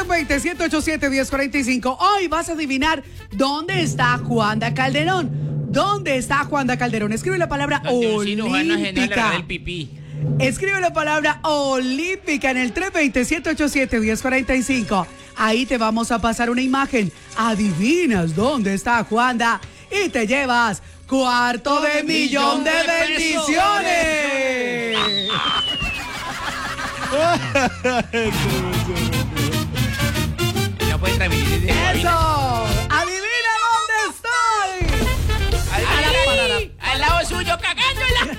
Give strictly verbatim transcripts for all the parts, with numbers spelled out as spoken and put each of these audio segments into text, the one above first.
dos cero, siete ocho siete, uno cero cuatro cinco. Hoy vas a adivinar dónde está Juanda Calderón. ¿Dónde está Juanda Calderón? Escribe la palabra olímpica. Del pipí. Escribe la palabra olímpica en el tres dos cero, siete ocho siete, uno cero cuatro cinco. Ahí te vamos a pasar una imagen. Adivinas dónde está Juanda y te llevas cuarto de millón de bendiciones. No puede transmitir desde cabina. ¡Eso! ¡Adivina dónde estoy! Ahí, al lado suyo, cagándola.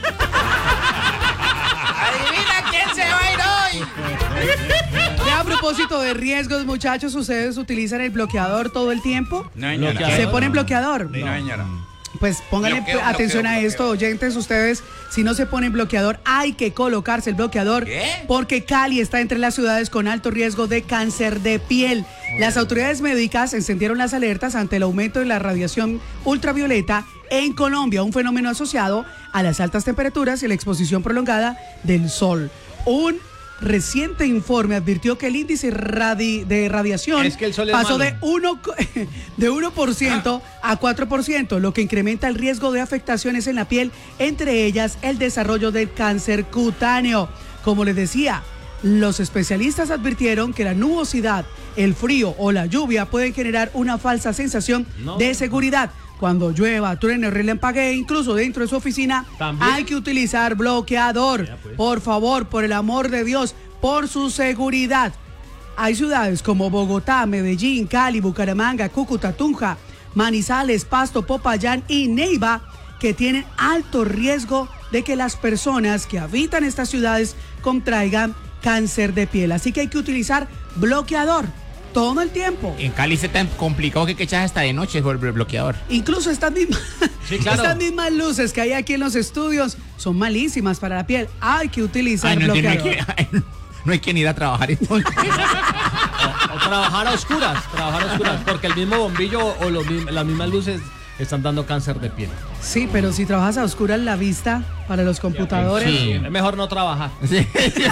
Adivina quién se va a ir hoy. Ya a propósito de riesgos, muchachos, ¿ustedes utilizan el bloqueador todo el tiempo? No, señora. ¿Se ponen bloqueador? No, señora. Pues pónganle Bloqueo, atención bloqueo, a esto, bloqueo. oyentes, ustedes, si no se ponen bloqueador, hay que colocarse el bloqueador. ¿Qué? Porque Cali está entre las ciudades con alto riesgo de cáncer de piel. Las autoridades médicas encendieron las alertas ante el aumento de la radiación ultravioleta en Colombia, un fenómeno asociado a las altas temperaturas y la exposición prolongada del sol. Un reciente informe advirtió que el índice radi- de radiación Es que el sol es pasó malo. de uno, co- de uno por ciento a cuatro por ciento, lo que incrementa el riesgo de afectaciones en la piel, entre ellas el desarrollo del cáncer cutáneo. Como les decía, los especialistas advirtieron que la nubosidad, el frío o la lluvia pueden generar una falsa sensación No. de seguridad. Cuando llueva, truene o relampaguee, incluso dentro de su oficina, También. hay que utilizar bloqueador. Ya, pues. Por favor, por el amor de Dios, por su seguridad. Hay ciudades como Bogotá, Medellín, Cali, Bucaramanga, Cúcuta, Tunja, Manizales, Pasto, Popayán y Neiva que tienen alto riesgo de que las personas que habitan estas ciudades contraigan cáncer de piel. Así que hay que utilizar bloqueador todo el tiempo. En Cali se tan complicado que echas hasta de noche por el bloqueador. Incluso estas mismas, Sí, claro. estas mismas luces que hay aquí en los estudios son malísimas para la piel. Hay que utilizar Ay, no, entiendo, no, hay bloqueador. quien, no hay quien ir a trabajar entonces. O trabajar a oscuras, trabajar a oscuras, porque el mismo bombillo o los mi- las mismas luces están dando cáncer de piel. Sí, pero si trabajas a oscuras la vista para los computadores. Sí. Es mejor no trabajar. Sí.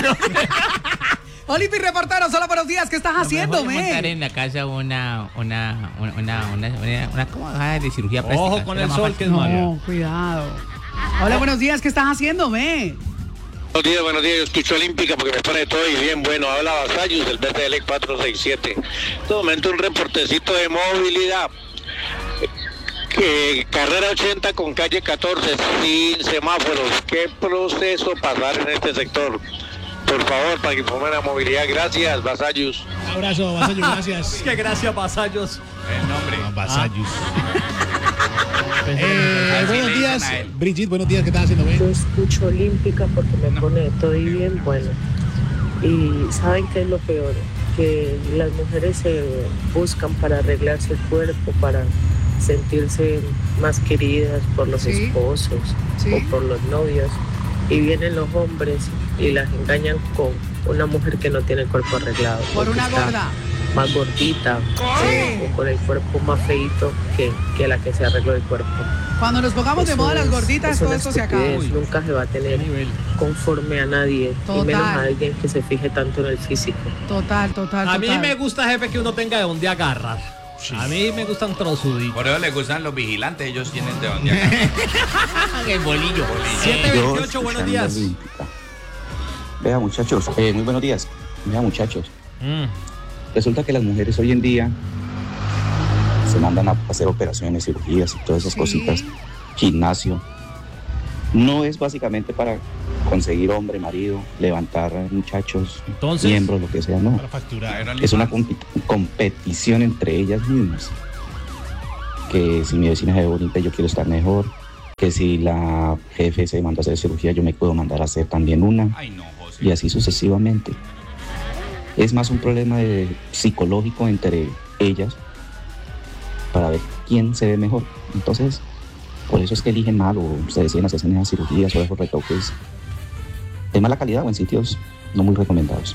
Olipi, reportero, solo buenos días. ¿Qué estás haciendo, Mejor montar men? en la casa una, una, una, una, una, una, una ¿cómo? Ah, de cirugía plástica. Ojo con Era el más sol, fácil. que es malo. No, cuidado. Hola, buenos días. ¿Qué estás haciendo, men? Buenos días, buenos días. Yo escucho Olímpica porque me pone todo y bien bueno. Habla Vasayus, el B T L cuatro seis siete. En este momento un reportecito de movilidad. Que carrera ochenta con calle catorce sin semáforos. ¿Qué proceso pasar en este sector? Por favor, para que informen la movilidad. Gracias, Vasayus. Un abrazo, Vasallo, gracias. Qué gracias, vasallos. El nombre. Vasallos. Pensé Eh, Así le buenos dicen días, a él. Brigitte, buenos días, ¿qué estás haciendo, Yo ven? escucho Olímpica porque me pone todo y bien bueno. Y ¿saben qué es lo peor? Que las mujeres se buscan para arreglarse el cuerpo, para sentirse más queridas por los Sí. esposos Sí. o por los novios. Y vienen los hombres y las engañan con una mujer que no tiene el cuerpo arreglado. Por porque una está gorda. más gordita Sí. o con el cuerpo más feito que, que la que se arregló el cuerpo. Cuando nos pongamos de Eso moda las es- gorditas, es todo una esto se acaba. estupidez, Nunca se va a tener conforme a nadie, Total. y menos a alguien que se fije tanto en el físico. Total, total, A mí total. me gusta, jefe, que uno tenga de dónde agarrar. A mí me gustan trozuditos. Por eso les gustan los vigilantes, ellos tienen de dónde agarrar. El bolillo. siete Yo veintiocho, buenos escuchando días. Olímpica. Vea, muchachos, eh, muy buenos días. Vea, muchachos, Mm. resulta que las mujeres hoy en día se mandan a hacer operaciones, cirugías y todas esas Sí. cositas, gimnasio. No es básicamente para conseguir hombre, marido, levantar muchachos, Entonces, miembros, lo que sea, no. Para facturar. Es una compi- competición entre ellas mismas. Que si mi vecina es bonita, yo quiero estar mejor. Que si la jefe se mandó a hacer cirugía, yo me puedo mandar a hacer también una. Ay, no, José. Y así sucesivamente. Es más un problema de, psicológico entre ellas para ver quién se ve mejor. Entonces, por eso es que eligen mal o se deciden hacer esas cirugías o esos retoques de mala calidad o en sitios no muy recomendados.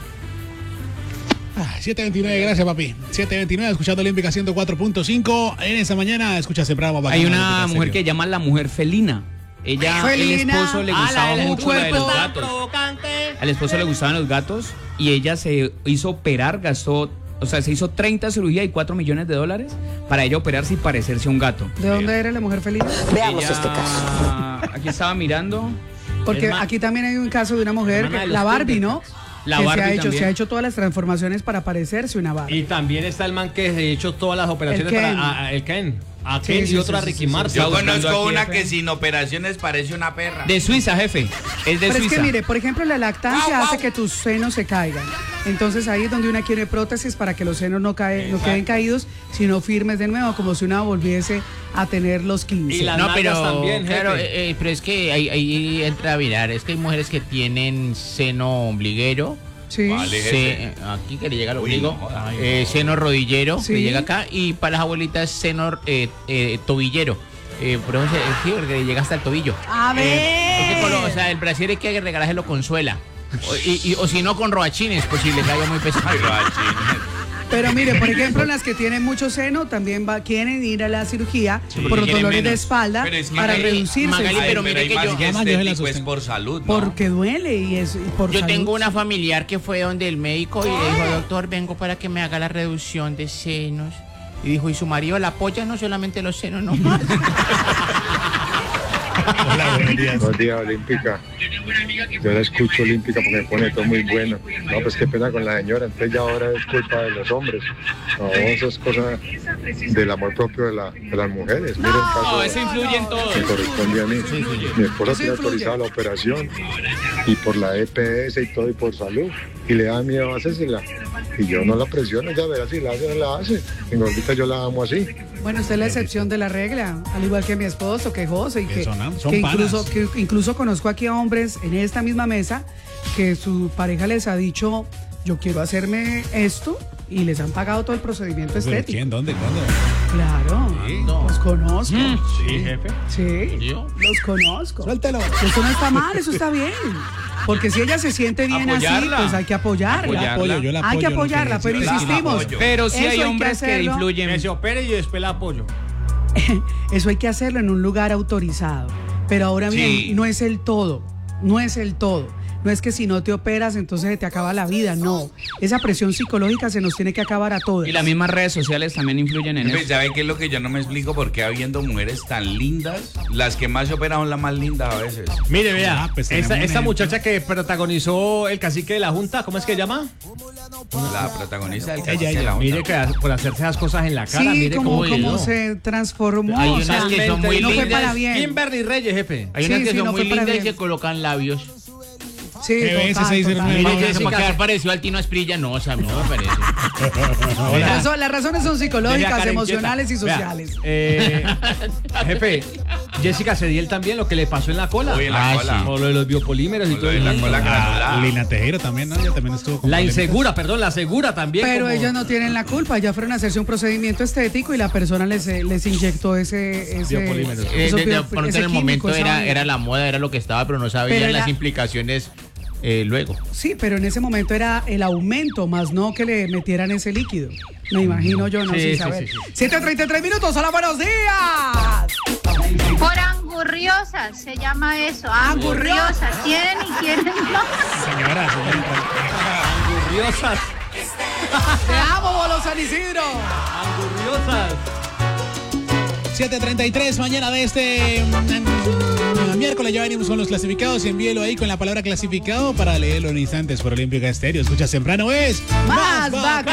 Ah, siete veintinueve, gracias, papi. siete veintinueve, escuchando Olímpica ciento cuatro punto cinco. En esa mañana, escucha Sembrado Bacano. Hay una Olímpica mujer que Estéreo. llaman la mujer felina. Ella, el Felina. esposo le Ah, la gustaba del mucho la de cuerpo los tan gatos. provocante. Al esposo le gustaban los gatos y ella se hizo operar, gastó o sea, se hizo treinta cirugías y cuatro millones de dólares para ella operarse y parecerse a un gato. ¿De dónde era la mujer feliz? Veamos este caso. Aquí estaba mirando. Porque Es ma- aquí también hay un caso de una mujer, hermana de que- los la Barbie, Tinder. ¿no? La que Barbie se ha hecho, también. se ha hecho todas las transformaciones para parecerse una Barbie. Y también está el man que se ha hecho todas las operaciones El Ken. para a- a- el Ken. A Sí, Ken sí, y otro sí, a sí, Ricky sí, Martin. Yo buscando conozco aquí, una jefe. que sin operaciones parece una perra. De Suiza, jefe. Es de Pero Suiza. es que mire, por ejemplo, la lactancia hace que tus senos se caigan. Entonces ahí es donde una quiere prótesis para que los senos no, cae, no queden caídos, sino firmes de nuevo, como si una volviese a tener los quince. Y las No, nalgas pero también, jefe. claro, eh, eh, pero es que ahí, ahí entra a mirar, es que hay mujeres que tienen seno ombliguero, Sí. Vale. se- jefe. aquí que le llega el Uy, ombligo, no, ay, eh, seno rodillero, Sí. que llega acá, y para las abuelitas seno eh, eh, tobillero. Eh, por eso, se- sí, porque le llega hasta el tobillo. A ver. Eh, es que con lo- o sea, el brasier hay que regalárselo con suela. O, y, y- o si no, con roachines, pues si le caiga muy pesado. Ay, rachín. Pero mire, por ejemplo, las que tienen mucho seno también va, quieren ir a la cirugía por los quieren dolores de menos. espalda Pero es que para Magali- reducirse. Magali, Ay, pero pero mire hay que más yo- que Mamá, yo se la estético, es sostengo. por salud, ¿no? Porque duele y es y por Yo salud. tengo una familiar que fue donde el médico y le dijo, doctor, vengo para que me haga la reducción de senos. Y dijo, ¿y su marido la apoya? No solamente los senos, no más. Hola, buenos días. Buenos días, Olímpica. Yo la escucho Olímpica porque me pone todo muy bueno. No, pues qué pena con la señora. Entonces ya ahora es culpa de los hombres. No, eso es cosa del amor propio de, la, de las mujeres. Mira el caso No, eso influye en todo. que corresponde a mí. Mi esposa Eso tiene influye. autorizada la operación y por la E P S y todo y por salud. Y le da miedo hacérsela. Y yo no la presiono, ya verá si la hace o no la hace. En gordita yo la amo así. Bueno, usted es la excepción de la regla, al igual que mi esposo, que José, y Que que, son am- son que incluso, panas. que incluso conozco aquí a hombres en esta misma mesa que su pareja les ha dicho, yo quiero hacerme esto, y les han pagado todo el procedimiento ¿Pero estético. quién? ¿Dónde? ¿Cuándo? Claro, Sí. los conozco. Sí, jefe. Sí, ¿Yo? los conozco. Suéltelo. Eso no está mal, eso está bien. Porque si ella se siente bien Apoyarla. así, pues hay que apoyarla. Yo la apoyo, yo la apoyo. Hay que no apoyarla, quiere pero decir- yo la insistimos. apoyo. Pero sí Eso hay hay que hombres que, hacerlo. influyen. Que se opere y después la apoyo. Eso hay que hacerlo en un lugar autorizado. Pero ahora bien, Sí. no es el todo. No es el todo. No es que si no te operas, entonces se te acaba la vida. No. Esa presión psicológica se nos tiene que acabar a todos. Y las mismas redes sociales también influyen en Jefe, eso. ¿sabe qué es lo que yo no me explico? ¿Por qué habiendo mujeres tan lindas, las que más se operan son las más lindas a veces? Mire, vea, Ah, pues tenemos esta, un esta ejemplo. muchacha que protagonizó el cacique de la Junta, ¿cómo es que llama? La protagonista del Ella, cacique ella. de la Junta. Mire que a- por hacerse esas cosas en la cara, Sí, mire como, cómo como quedó. se transformó. Hay o unas sea, que son muy no fue lindas. para bien. Kimberly Reyes, jefe. Hay Sí, unas que sí, son no muy fue para lindas y bien. se colocan labios. Sí, G B S total, seis cero total. nueve. Mire, Jessica, que se me se- quedar parecido al Tino Asprilla, no, o sea, no me parece. Las razones- las razones son Deje a psicológicas, Karen emocionales y quieta. Vea, sociales. eh, jefe, Jessica Cediel también, lo que le pasó en la cola. Uy, en la Ah, cola. sí. O lo de los biopolímeros y Con todo lo de la eso. cola Ah, granulada. Lina Tejero también, ¿no? Ella también estuvo con La polémicas. insegura, perdón, la segura también. Pero como- ellos no tienen la culpa, ya fueron a hacerse un procedimiento estético y la persona les, eh, les inyectó ese, ese, Biopolímeros. Eh, esos de- de bio- pronto ese en el químico, momento esa era, vaina. era la moda, era lo que estaba, pero no sabían Pero las era- implicaciones eh, luego. Sí, pero en ese momento era el aumento, más no que le metieran ese líquido. Me imagino yo, no Sí, sin sí, saber. sí, sí. siete treinta y tres minutos, hola, buenos días. Por angurriosas se llama eso, Angurriosas. angurriosas. Quieren y quieren no. Señora, señora. Angurriosas, Te amo, Bolo San Isidro. angurriosas. siete treinta y tres, mañana de este mm, miércoles ya venimos con los clasificados y envíelo ahí con la palabra clasificado para leerlo en instantes por Olímpica Estéreo. Escucha temprano es Más bacán.